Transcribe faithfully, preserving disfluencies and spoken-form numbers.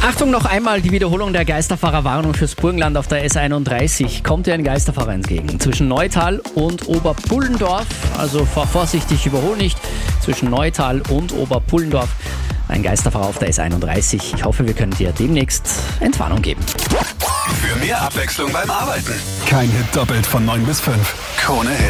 Achtung, noch einmal die Wiederholung der Geisterfahrerwarnung fürs Burgenland auf der S einunddreißig. Kommt dir ein Geisterfahrer entgegen. Zwischen Neutal und Oberpullendorf, also fahr vorsichtig, überhol nicht, zwischen Neutal und Oberpullendorf ein Geisterfahrer auf der S einunddreißig. Ich hoffe, wir können dir demnächst Entwarnung geben. Für mehr Abwechslung beim Arbeiten. Kein Hit doppelt von neun bis fünf. Krone Hit.